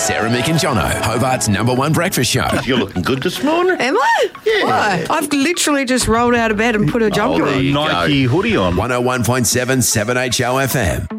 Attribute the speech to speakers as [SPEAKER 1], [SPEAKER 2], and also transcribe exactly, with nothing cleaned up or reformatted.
[SPEAKER 1] Sarah, Mick and Jono, Hobart's number one breakfast show.
[SPEAKER 2] You're looking good this morning.
[SPEAKER 3] Am I?
[SPEAKER 2] Yeah.
[SPEAKER 3] Why? I've literally just rolled out of bed and put a jumper
[SPEAKER 2] there
[SPEAKER 3] on.
[SPEAKER 2] you
[SPEAKER 4] Nike
[SPEAKER 2] go.
[SPEAKER 4] hoodie on.
[SPEAKER 1] one oh one point seven, seven H O F M.